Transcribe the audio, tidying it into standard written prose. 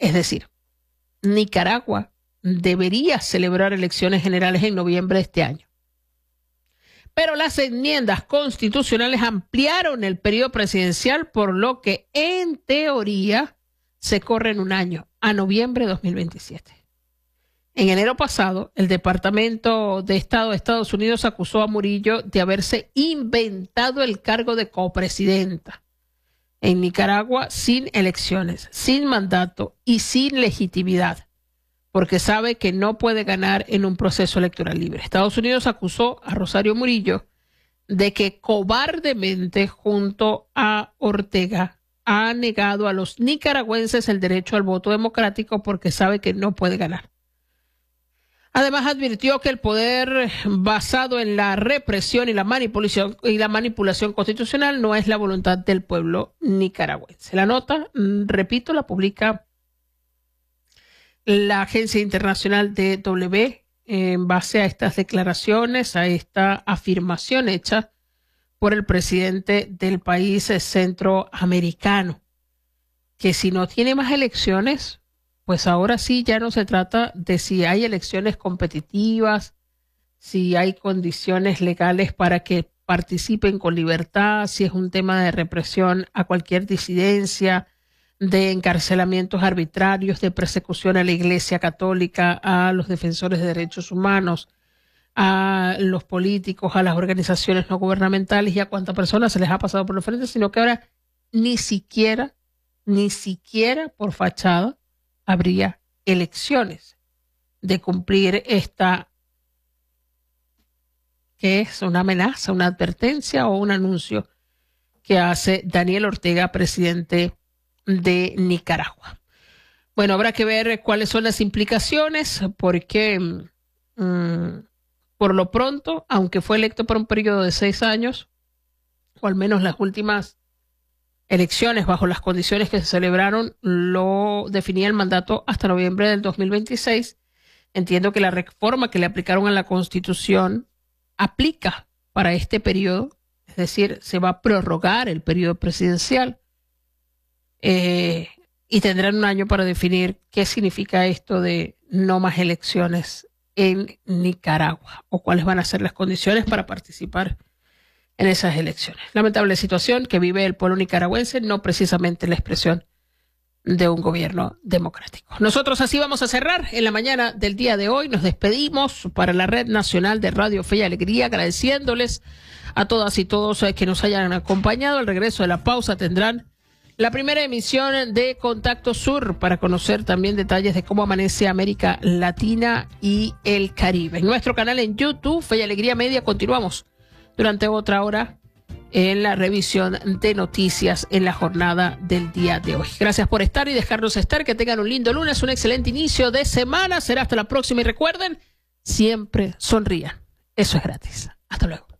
Es decir, Nicaragua debería celebrar elecciones generales en noviembre de este año. Pero las enmiendas constitucionales ampliaron el periodo presidencial, por lo que en teoría se corre en un año, a noviembre de 2027. En enero pasado, el Departamento de Estado de Estados Unidos acusó a Murillo de haberse inventado el cargo de copresidenta en Nicaragua sin elecciones, sin mandato y sin legitimidad, porque sabe que no puede ganar en un proceso electoral libre. Estados Unidos acusó a Rosario Murillo de que cobardemente, junto a Ortega, ha negado a los nicaragüenses el derecho al voto democrático porque sabe que no puede ganar. Además, advirtió que el poder basado en la represión y la manipulación constitucional no es la voluntad del pueblo nicaragüense. La nota, repito, la publica la Agencia Internacional DW en base a estas declaraciones, a esta afirmación hecha por el presidente del país centroamericano, que si no tiene más elecciones, pues ahora sí ya no se trata de si hay elecciones competitivas, si hay condiciones legales para que participen con libertad, si es un tema de represión a cualquier disidencia, de encarcelamientos arbitrarios, de persecución a la Iglesia Católica, a los defensores de derechos humanos, a los políticos, a las organizaciones no gubernamentales y a cuántas personas se les ha pasado por la frente, sino que ahora ni siquiera por fachada habría elecciones de cumplir esta, que es una amenaza, una advertencia o un anuncio que hace Daniel Ortega, presidente de Nicaragua. Bueno, habrá que ver cuáles son las implicaciones, porque por lo pronto, aunque fue electo por un periodo de 6 años, o al menos las últimas elecciones bajo las condiciones que se celebraron lo definía el mandato hasta noviembre del 2026. Entiendo que la reforma que le aplicaron a la Constitución aplica para este periodo, es decir, se va a prorrogar el periodo presidencial y tendrán un año para definir qué significa esto de no más elecciones en Nicaragua o cuáles van a ser las condiciones para participar en esas elecciones. Lamentable situación que vive el pueblo nicaragüense, no precisamente la expresión de un gobierno democrático. Nosotros así vamos a cerrar en la mañana del día de hoy. Nos despedimos para la Red Nacional de Radio Fe y Alegría, agradeciéndoles a todas y todos que nos hayan acompañado. Al regreso de la pausa tendrán la primera emisión de Contacto Sur para conocer también detalles de cómo amanece América Latina y el Caribe. En nuestro canal en YouTube, Fe y Alegría Media, continuamos durante otra hora en la revisión de noticias en la jornada del día de hoy. Gracias por estar y dejarnos estar. Que tengan un lindo lunes, un excelente inicio de semana. Será hasta la próxima y recuerden, siempre sonrían. Eso es gratis. Hasta luego.